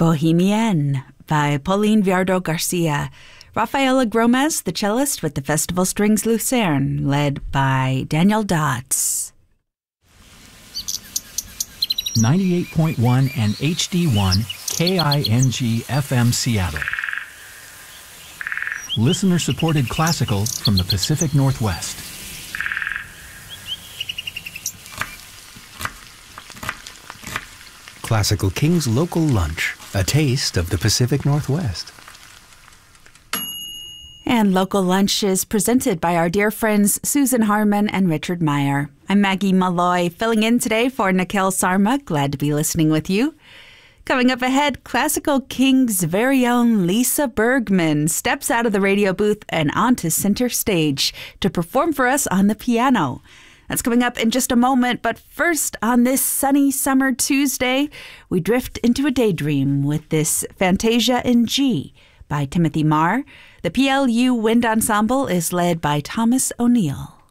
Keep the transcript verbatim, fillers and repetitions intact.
Bohemienne by Pauline Viardot Garcia. Rafaela Gomez, the cellist with the Festival Strings Lucerne, led by Daniel Dodds. ninety-eight point one and H D one K I N G F M Seattle. Listener-supported classical from the Pacific Northwest. Classical King's Local Lunch, a taste of the Pacific Northwest. And Local Lunch is presented by our dear friends Susan Harmon and Richard Meyer. I'm Maggie Malloy, filling in today for Nikhil Sarma. Glad to be listening with you. Coming up ahead, Classical King's very own Lisa Bergman steps out of the radio booth and onto center stage to perform for us on the piano. That's coming up in just a moment, but first, on this sunny summer Tuesday, we drift into a daydream with this Fantasia in G by Timothy Marr. The P L U Wind Ensemble is led by Thomas O'Neill.